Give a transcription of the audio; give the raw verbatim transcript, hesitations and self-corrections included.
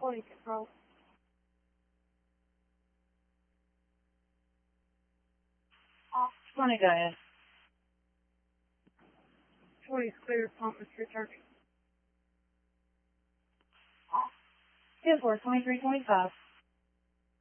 forty control. Off. twenty, go ahead. forty is clear, pump is your target. ten four, twenty-three twenty-five.